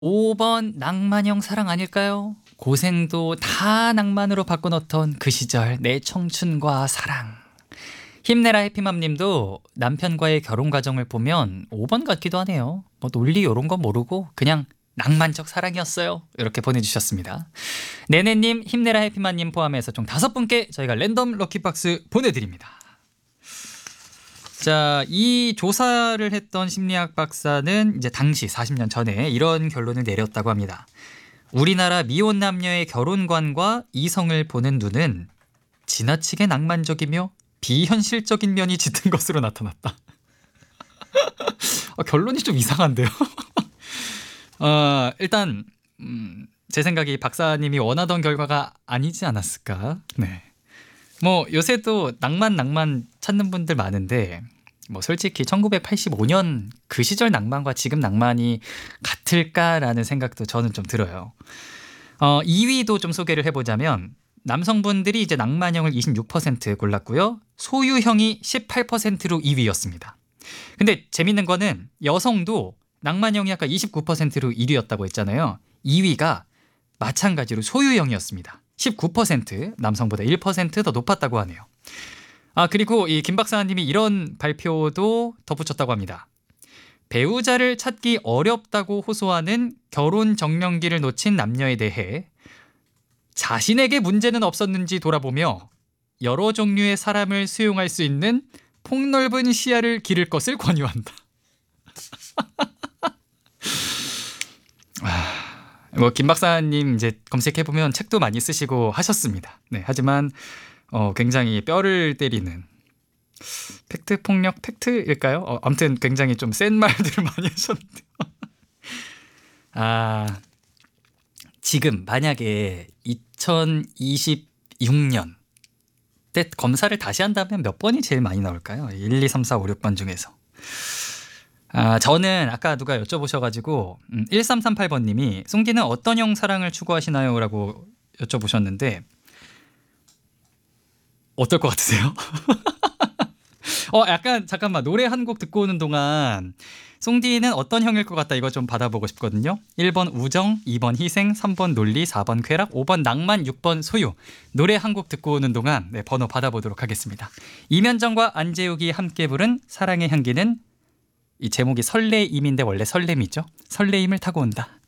5번 낭만형 사랑 아닐까요? 고생도 다 낭만으로 바꿔놓던 그 시절 내 청춘과 사랑. 힘내라 해피맘님도 남편과의 결혼 과정을 보면 5번 같기도 하네요. 뭐 논리 이런 건 모르고 그냥 낭만적 사랑이었어요. 이렇게 보내주셨습니다. 네네님, 힘내라 해피맘님 포함해서 총 5분께 저희가 랜덤 럭키박스 보내드립니다. 자, 이 조사를 했던 심리학 박사는 이제 당시 40년 전에 이런 결론을 내렸다고 합니다. 우리나라 미혼 남녀의 결혼관과 이성을 보는 눈은 지나치게 낭만적이며 비현실적인 면이 짙은 것으로 나타났다. 결론이 좀 이상한데요. 일단 제 생각이 박사님이 원하던 결과가 아니지 않았을까. 네. 뭐 요새도 낭만 찾는 분들 많은데 뭐 솔직히 1985년 그 시절 낭만과 지금 낭만이 같을까라는 생각도 저는 좀 들어요. 2위도 좀 소개를 해보자면 남성분들이 이제 낭만형을 26% 골랐고요. 소유형이 18%로 2위였습니다. 근데 재밌는 거는 여성도 낭만형이 아까 29%로 1위였다고 했잖아요. 2위가 마찬가지로 소유형이었습니다. 19%, 남성보다 1% 더 높았다고 하네요. 그리고 이 김 박사님이 이런 발표도 덧붙였다고 합니다. 배우자를 찾기 어렵다고 호소하는 결혼 정년기를 놓친 남녀에 대해 자신에게 문제는 없었는지 돌아보며 여러 종류의 사람을 수용할 수 있는 폭넓은 시야를 기를 것을 권유한다. 뭐 김 박사님 이제 검색해 보면 책도 많이 쓰시고 하셨습니다. 네, 하지만 굉장히 뼈를 때리는 팩트 폭력 팩트일까요? 아무튼 굉장히 좀 센 말들을 많이 하셨는데요. 지금 만약에 2026년 때 검사를 다시 한다면 몇 번이 제일 많이 나올까요? 1, 2, 3, 4, 5, 6번 중에서. 저는 아까 누가 여쭤보셔가지고 1338번님이 송디는 어떤 형 사랑을 추구하시나요? 라고 여쭤보셨는데 어떨 것 같으세요? 약간 잠깐만 노래 한 곡 듣고 오는 동안 송디는 어떤 형일 것 같다 이거 좀 받아보고 싶거든요. 1번 우정, 2번 희생, 3번 논리, 4번 쾌락, 5번 낭만, 6번 소유. 노래 한 곡 듣고 오는 동안 번호 받아보도록 하겠습니다. 이면정과 안재욱이 함께 부른 사랑의 향기는 이 제목이 설레임인데 원래 설렘이죠. 설레임을 타고 온다.